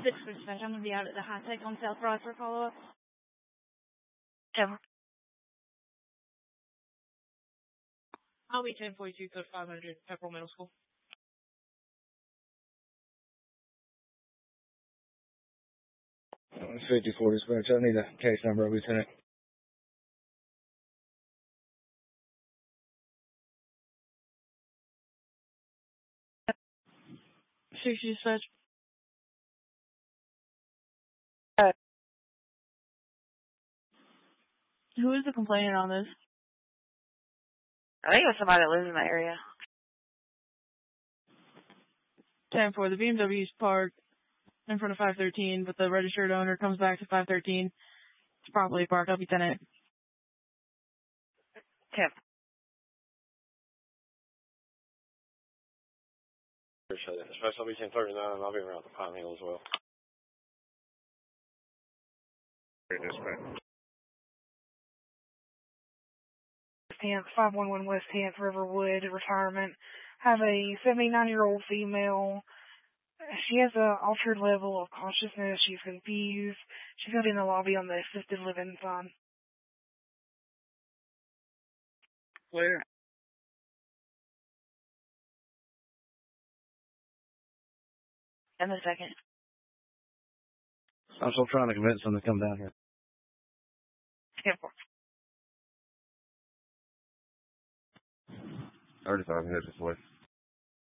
6 for dispatch. I'm going to be out at the High Tech on South Broad for follow-up. 10. I'll be 1042 code 500 Pepperell Middle School. It's 54 dispatch. I need a case number, Lieutenant. Dispatch. Who is the complainant on this? I think it was somebody that lives in that area. 10-4. The BMW is parked in front of 513, but the registered owner comes back to 513. It's properly parked. I'll be 10-8. 10. Appreciate it. Especially I'll be 1039 and I'll be around the Pine Hill as well. Dispatch. 10th, 511 West 10th, Riverwood, retirement. Have a 79-year-old female. She has an altered level of consciousness. She's confused. She's going to be in the lobby on the assisted living side. Clear. And the second. I'm still trying to convince them to come down here. 10-4. 35 heads this way.